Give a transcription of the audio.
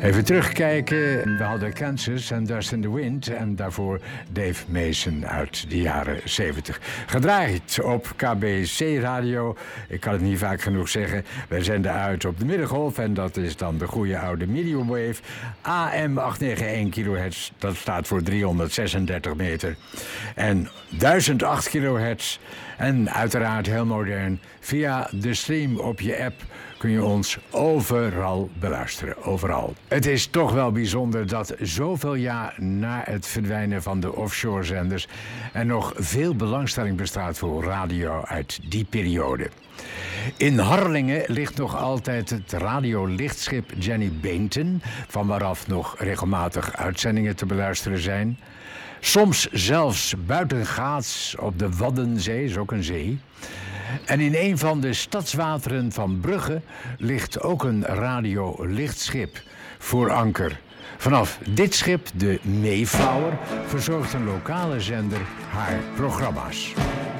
Even terugkijken. We hadden Kansas en Dust in the Wind. En daarvoor Dave Mason uit de jaren 70. Gedraaid op KBC Radio. Ik kan het niet vaak genoeg zeggen. Wij zenden uit op de middengolf. En dat is dan de goede oude medium wave. AM 891 kHz. Dat staat voor 336 meter. En 1008 kHz. En uiteraard heel modern. Via de stream op je app kun je ons overal beluisteren. Overal. Het is toch wel bijzonder dat zoveel jaar na het verdwijnen van de offshore-zenders er nog veel belangstelling bestaat voor radio uit die periode. In Harlingen ligt nog altijd het radiolichtschip Jenny Bainton, van waaraf nog regelmatig uitzendingen te beluisteren zijn. Soms zelfs buitengaats op de Waddenzee, is ook een zee. En in een van de stadswateren van Brugge ligt ook een radiolichtschip voor anker. Vanaf dit schip, de Mayflower, verzorgt een lokale zender haar programma's.